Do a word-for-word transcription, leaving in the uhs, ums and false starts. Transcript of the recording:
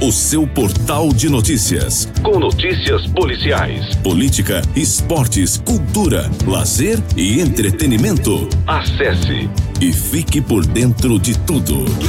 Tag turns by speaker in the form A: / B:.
A: o seu portal de notícias. Com notícias policiais, política, esportes, cultura, lazer e entretenimento. Acesse e fique por dentro de tudo.